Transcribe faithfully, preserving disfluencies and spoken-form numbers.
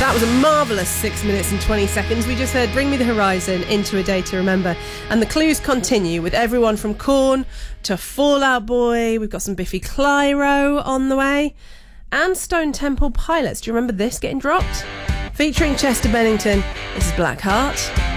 That was a marvellous six minutes and twenty seconds. We just heard Bring Me the Horizon, Into a Day to Remember. And the clues continue with everyone from Korn to Fall Out Boy. We've got some Biffy Clyro on the way. And Stone Temple Pilots. Do you remember this getting dropped? Featuring Chester Bennington, this is Black Heart.